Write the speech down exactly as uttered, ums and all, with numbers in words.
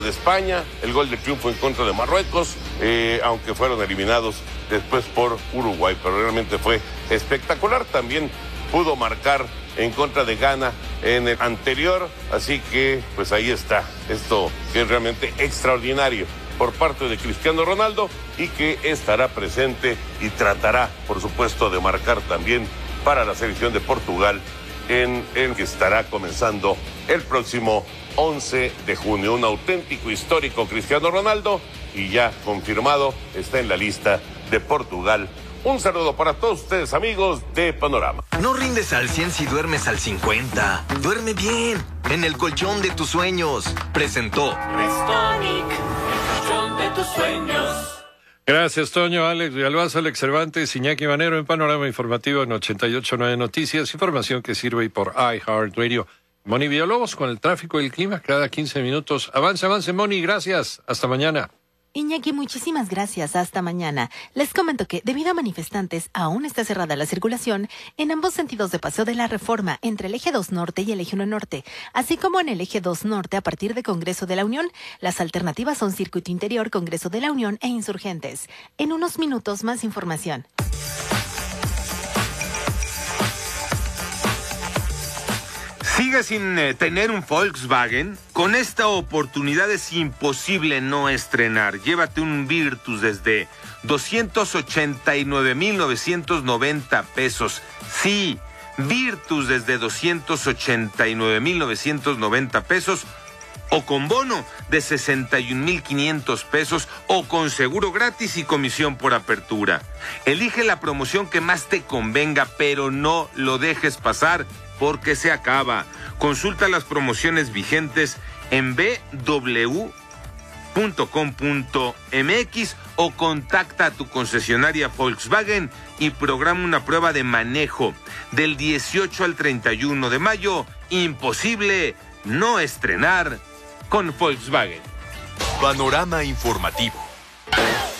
de España, el gol de triunfo en contra de Marruecos, eh, aunque fueron eliminados después por Uruguay, pero realmente fue espectacular. También pudo marcar en contra de Ghana en el anterior, así que pues ahí está, esto que es realmente extraordinario por parte de Cristiano Ronaldo y que estará presente y tratará, por supuesto, de marcar también para la selección de Portugal en el que estará comenzando el próximo once de junio. Un auténtico histórico Cristiano Ronaldo y ya confirmado está en la lista de Portugal. Un saludo para todos ustedes, amigos de Panorama. No rindes al cien si duermes al cincuenta. Duerme bien, en el colchón de tus sueños. Presentó Restonic, el colchón de tus sueños. Gracias, Toño, Alex Villalbazo, Alex Cervantes, Iñaki Manero en Panorama Informativo en ochenta y ocho punto nueve Noticias. Información que sirve por iHeartRadio. Moni Villalobos con el tráfico y el clima cada quince minutos. Avance, avance, Moni, gracias. Hasta mañana. Iñaki, muchísimas gracias. Hasta mañana. Les comento que, debido a manifestantes, aún está cerrada la circulación en ambos sentidos de Paseo de la Reforma, entre el Eje dos Norte y el Eje uno Norte, así como en el Eje dos Norte a partir de Congreso de la Unión. Las alternativas son Circuito Interior, Congreso de la Unión e Insurgentes. En unos minutos, más información. ¿Sigue sin eh, tener un Volkswagen? Con esta oportunidad es imposible no estrenar. Llévate un Virtus desde doscientos ochenta y nueve mil novecientos noventa pesos. Sí, Virtus desde doscientos ochenta y nueve mil novecientos noventa pesos. O con bono de sesenta y un mil quinientos pesos o con seguro gratis y comisión por apertura. Elige la promoción que más te convenga, pero no lo dejes pasar porque se acaba. Consulta las promociones vigentes en b w punto com punto m x o contacta a tu concesionaria Volkswagen y programa una prueba de manejo del dieciocho al treinta y uno de mayo. Imposible no estrenar con Volkswagen. Panorama Informativo.